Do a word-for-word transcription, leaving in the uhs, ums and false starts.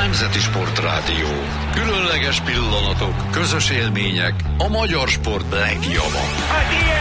Nemzeti Sportrádió. Különleges pillanatok, közös élmények, a magyar sport legjobbak.